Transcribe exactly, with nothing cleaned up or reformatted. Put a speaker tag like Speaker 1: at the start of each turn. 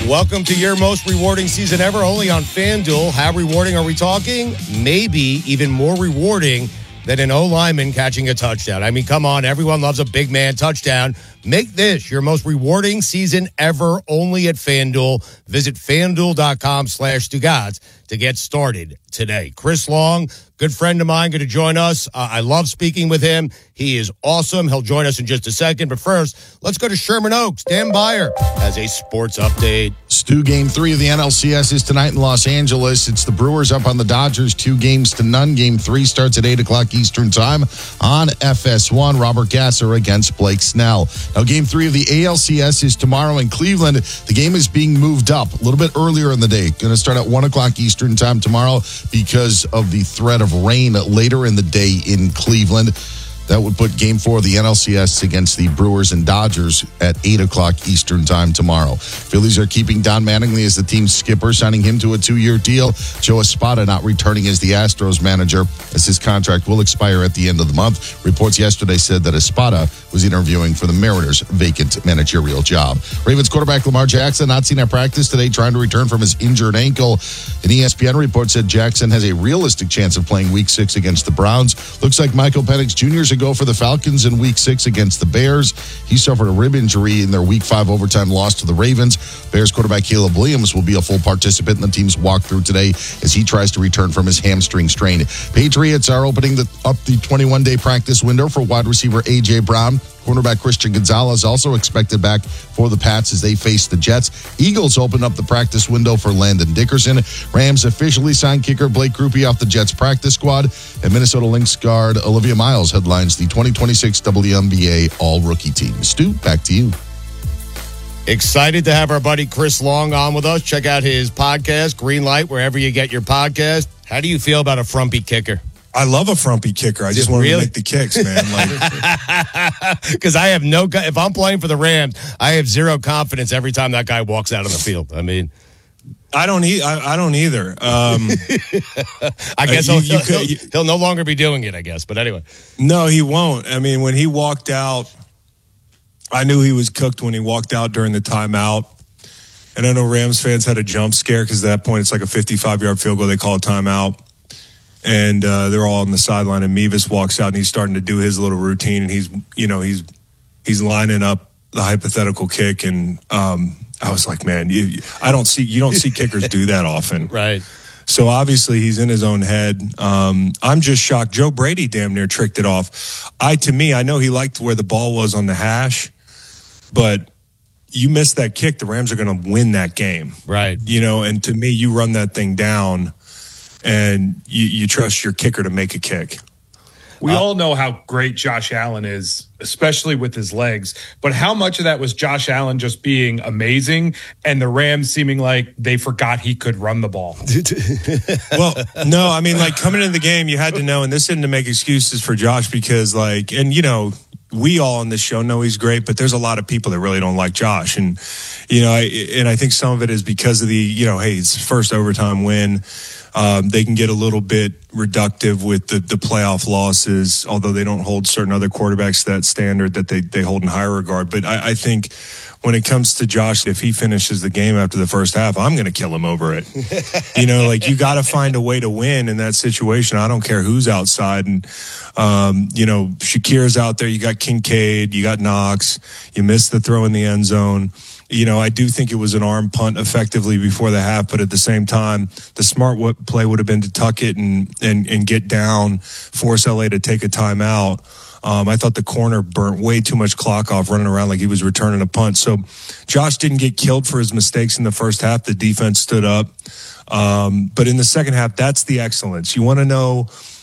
Speaker 1: Welcome to your most rewarding season ever, only on FanDuel. How rewarding are we talking? Maybe even more rewarding than an O-lineman catching a touchdown. I mean, come on, everyone loves a big man touchdown. Make this your most rewarding season ever, only at FanDuel. Visit FanDuel.com slash Stugotz to get started today. Chris Long, good friend of mine, going to join us. Uh, I love speaking with him. He is awesome. He'll join us in just a second. But first, let's go to Sherman Oaks. Dan Beyer has a sports update.
Speaker 2: Stu, game three of the N L C S is tonight in Los Angeles. It's the Brewers up on the Dodgers, two games to none. Game three starts at eight o'clock Eastern time on F S one. Robert Gasser against Blake Snell. Now, game three of the A L C S is tomorrow in Cleveland. The game is being moved up a little bit earlier in the day. Going to start at one o'clock Eastern time tomorrow because of the threat of rain later in the day in Cleveland. That would put game four of the N L C S against the Brewers and Dodgers at eight o'clock Eastern time tomorrow. Phillies are keeping Don Mattingly as the team's skipper, signing him to a two-year deal. Joe Espada not returning as the Astros manager, as his contract will expire at the end of the month. Reports yesterday said that Espada was interviewing for the Mariners' vacant managerial job. Ravens quarterback Lamar Jackson not seen at practice today, trying to return from his injured ankle. An E S P N report said Jackson has a realistic chance of playing Week six against the Browns. Looks like Michael Penix Junior is go for the Falcons in Week six against the Bears. He suffered a rib injury in their Week five overtime loss to the Ravens. Bears quarterback Caleb Williams will be a full participant in the team's walkthrough today as he tries to return from his hamstring strain. Patriots are opening the, up the twenty-one-day practice window for wide receiver A J. Brown. Cornerback Christian Gonzalez also expected back for the Pats as they face the Jets. Eagles open up the practice window for Landon Dickerson. Rams officially signed kicker Blake Grupe off the Jets practice squad. And Minnesota Lynx guard Olivia Miles headlines the twenty twenty-six W N B A All-Rookie Team. Stu, back to you.
Speaker 1: Excited to have our buddy Chris Long on with us. Check out his podcast, Green Light, wherever you get your podcast. How do you feel about a frumpy kicker?
Speaker 3: I love a frumpy kicker. I just want really? to make the kicks, man.
Speaker 1: Because like, I have no, if I'm playing for the Rams, I have zero confidence every time that guy walks out on the field. I mean,
Speaker 3: I don't. E- I, I don't either. Um,
Speaker 1: I guess uh, you, he'll, you could, he'll, he'll no longer be doing it. I guess, but anyway.
Speaker 3: No, he won't. I mean, when he walked out, I knew he was cooked when he walked out during the timeout. And I know Rams fans had a jump scare because at that point it's like a fifty-five-yard field goal. They call a timeout. And uh, they're all on the sideline, and Mevis walks out, and he's starting to do his little routine, and he's, you know, he's he's lining up the hypothetical kick, and um, I was like, man, you, I don't see you don't see kickers do that often,
Speaker 1: right?
Speaker 3: So obviously he's in his own head. Um, I'm just shocked. Joe Brady damn near tricked it off. I to me, I know he liked where the ball was on the hash, but you miss that kick, the Rams are going to win that game,
Speaker 1: right?
Speaker 3: You know, and to me, you run that thing down. And you, you trust your kicker to make a kick.
Speaker 4: We
Speaker 3: uh,
Speaker 4: all know how great Josh Allen is, especially with his legs. But how much of that was Josh Allen just being amazing and the Rams seeming like they forgot he could run the ball?
Speaker 3: Well, no, I mean, like coming into the game, you had to know, and this isn't to make excuses for Josh because, like, and you know, we all on this show know he's great, but there's a lot of people that really don't like Josh. And, you know, I, and I think some of it is because of the, you know, hey, it's his first overtime win. Um, they can get a little bit reductive with the, the playoff losses, although they don't hold certain other quarterbacks to that standard that they, they hold in high regard. But I, I think when it comes to Josh, if he finishes the game after the first half, I'm going to kill him over it. You know, like you got to find a way to win in that situation. I don't care who's outside. And, um, you know, Shakir's out there. You got Kincaid, you got Knox. You missed the throw in the end zone. You know, I do think it was an arm punt effectively before the half, but at the same time, the smart play would have been to tuck it and, and, and get down, force L A to take a timeout. Um, I thought the corner burnt way too much clock off running around like he was returning a punt. So Josh didn't get killed for his mistakes in the first half. The defense stood up. Um, but in the second half, that's the excellence. You want to know